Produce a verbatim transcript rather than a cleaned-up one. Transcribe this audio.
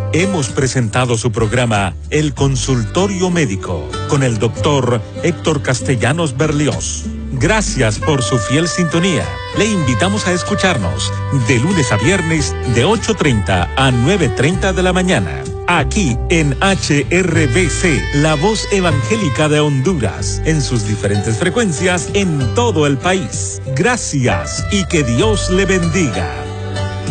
Hemos presentado su programa El Consultorio Médico con el doctor Héctor Castellanos Berlioz. Gracias por su fiel sintonía. Le invitamos a escucharnos de lunes a viernes de ocho y media a nueve y media de la mañana. Aquí en H R B C, la voz evangélica de Honduras, en sus diferentes frecuencias en todo el país. Gracias y que Dios le bendiga.